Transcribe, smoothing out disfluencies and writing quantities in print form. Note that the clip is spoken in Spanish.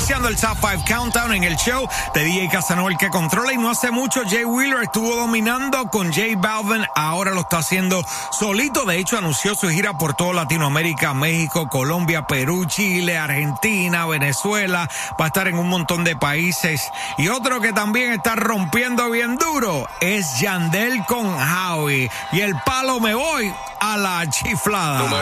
iniciando el Top 5 Countdown en el show de DJ Casanova, el que controla, y no hace mucho Jay Wheeler estuvo dominando con J Balvin, ahora lo está haciendo solito. De hecho, anunció su gira por toda Latinoamérica, México, Colombia, Perú, Chile, Argentina, Venezuela, va a estar en un montón de países. Y otro que también está rompiendo bien duro es Yandel con Howie, y el palo me voy a la chiflada.